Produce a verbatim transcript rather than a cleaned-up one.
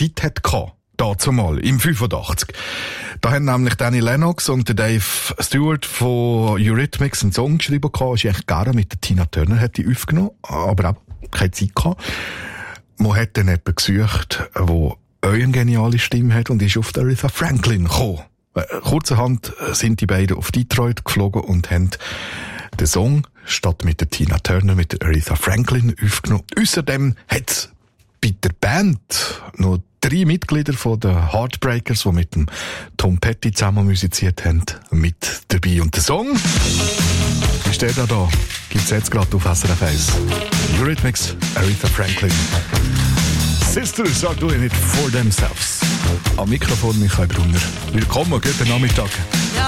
Hit hatte. Dazu mal, im fünfundachtzig. Da haben nämlich Danny Lennox und der Dave Stewart von Eurythmics einen Song geschrieben, den ich eigentlich gerne mit der Tina Turner hätte aufgenommen, aber auch keine Zeit gehabt. Man hat dann jemanden gesucht, der auch eine geniale Stimme hat und ist auf der Aretha Franklin gekommen. Kurzerhand sind die beiden auf Detroit geflogen und haben den Song statt mit der Tina Turner mit der Aretha Franklin aufgenommen. Außerdem hat es bei der Band noch drei Mitglieder von den Heartbreakers, die mit dem Tom Petty zusammen musiziert haben, mit dabei. Und der Song ist der da da. Gibt's jetzt gerade auf S R F eins. Eurythmics, Aretha Franklin. Sisters are doing it for themselves. Am Mikrofon Michael Brunner. Willkommen, guten Nachmittag.